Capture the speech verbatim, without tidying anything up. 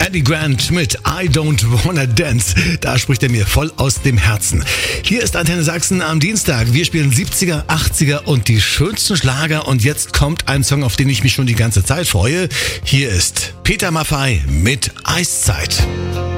Eddie Grant mit I Don't Wanna Dance. Da spricht er mir voll aus dem Herzen. Hier ist Antenne Sachsen am Dienstag. Wir spielen siebziger, achtziger und die schönsten Schlager. Und jetzt kommt ein Song, auf den ich mich schon die ganze Zeit freue. Hier ist Peter Maffay mit Eiszeit.